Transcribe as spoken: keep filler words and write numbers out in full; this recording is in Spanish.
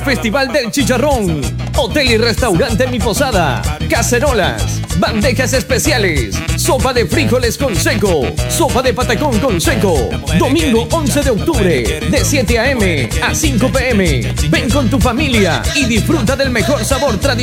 Festival del Chicharrón. Hotel y restaurante Mi Posada. Cacerolas, bandejas especiales, sopa de frijoles con seco, sopa de patacón con seco. Domingo once de octubre, de siete a m a cinco p m Ven con tu familia y disfruta del mejor sabor tradicional